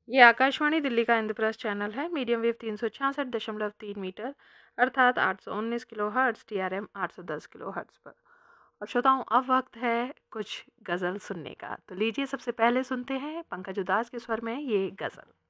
ये आकाशवाणी दिल्ली का इंद्रप्रस्थ चैनल है। मीडियम वेव 366.3 मीटर अर्थात 819 kilo hertz, TRM 810 kilo hertz पर। और श्रोताओं, अब वक्त है कुछ गज़ल सुनने का। तो लीजिए सबसे पहले सुनते हैं पंकज उदास के स्वर में ये गज़ल।